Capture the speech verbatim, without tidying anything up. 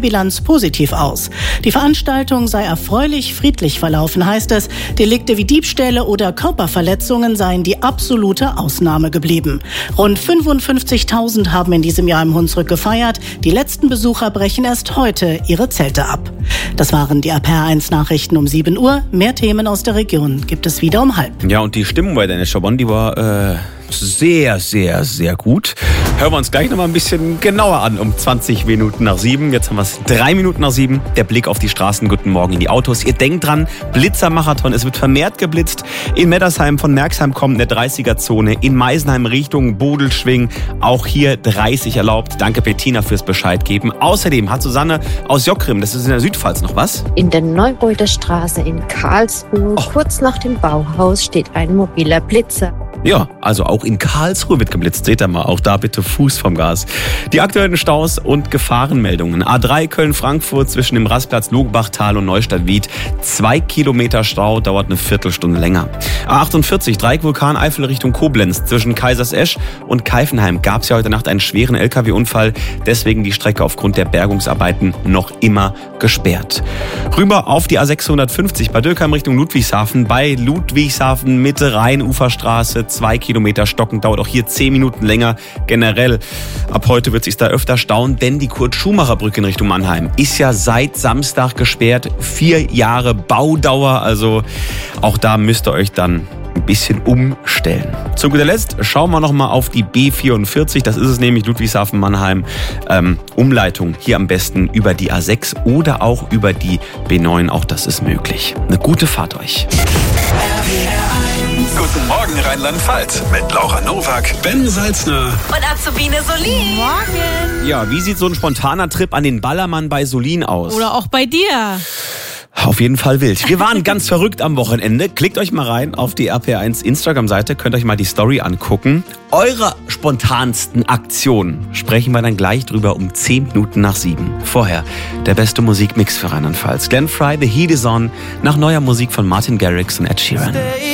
Kriminalbilanz positiv aus. Die Veranstaltung sei erfreulich friedlich verlaufen, heißt es. Delikte wie Diebstähle oder Körperverletzungen seien die absolute Ausnahme geblieben. Rund fünfundfünfzigtausend haben in diesem Jahr im Hunsrück gefeiert. Die letzten Besucher brechen erst heute ihre Zelte ab. Das waren die R P R eins Nachrichten um sieben Uhr. Mehr Themen aus der Region gibt es wieder um halb. Ja, und die Stimmung bei Dennis Schabon, die war äh, sehr, sehr, sehr gut. Hören wir uns gleich noch mal ein bisschen genauer an um zwanzig Minuten nach sieben. Jetzt haben wir es drei Minuten nach sieben. Der Blick auf die Straßen. Guten Morgen in die Autos. Ihr denkt dran, Blitzermarathon. Es wird vermehrt geblitzt. In Meddersheim von Merxheim kommt eine dreißiger-Zone. In Meisenheim Richtung Bodelschwing. Auch hier dreißig erlaubt. Danke Bettina fürs Bescheid geben. Außerdem hat Susanne aus Jockrim, das ist in der Südpfalz, noch was? In der Neureuther Straße in Karlsruhe, oh. kurz nach dem Bauhaus, steht ein mobiler Blitzer. Ja, also auch in Karlsruhe wird geblitzt. Seht ihr mal, auch da bitte Fuß vom Gas. Die aktuellen Staus und Gefahrenmeldungen. A drei Köln-Frankfurt zwischen dem Rastplatz Logbachtal und Neustadt-Wied. Zwei Kilometer Stau, dauert eine Viertelstunde länger. A achtundvierzig Dreieck-Vulkan-Eifel Richtung Koblenz. Zwischen Kaisersesch und Keifenheim gab es ja heute Nacht einen schweren L K W-Unfall. Deswegen die Strecke aufgrund der Bergungsarbeiten noch immer gesperrt. Rüber auf die A sechshundertfünfzig bei Dürkheim Richtung Ludwigshafen. Bei Ludwigshafen Mitte Rhein-Uferstraße. Zwei Kilometer stocken, dauert auch hier zehn Minuten länger. Generell, ab heute wird sich da öfter stauen, denn die Kurt-Schumacher-Brücke in Richtung Mannheim ist ja seit Samstag gesperrt. Vier Jahre Baudauer, also auch da müsst ihr euch dann ein bisschen umstellen. Zu guter Letzt schauen wir nochmal auf die B vierundvierzig. Das ist es nämlich, Ludwigshafen-Mannheim. Ähm, Umleitung hier am besten über die A sechs oder auch über die B neun. Auch das ist möglich. Eine gute Fahrt euch. Guten Morgen Rheinland-Pfalz mit Laura Nowak, Ben Salzner und Azubine Solin. Morgen. Ja, wie sieht so ein spontaner Trip an den Ballermann bei Solin aus? Oder auch bei dir. Auf jeden Fall wild. Wir waren ganz verrückt am Wochenende. Klickt euch mal rein auf die R P R eins Instagram-Seite, könnt euch mal die Story angucken. Eure spontansten Aktionen sprechen wir dann gleich drüber um zehn Minuten nach sieben. Vorher der beste Musikmix für Rheinland-Pfalz. Glenn Frey, The Heat Is On, nach neuer Musik von Martin Garrix und Ed Sheeran.